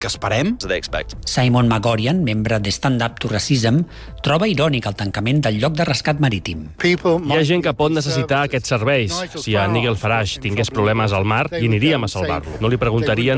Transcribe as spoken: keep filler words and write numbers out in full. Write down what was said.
que esperem. Simon Magorian, membre de Stand Up to Racism, troba irònic el tancament del lloc de rescat marítim. Hi ha gent que pot necessitar aquests serveis. Si a Nigel Farage tingués problemes al mar, hi aniríem a salvar-lo. No li preguntarien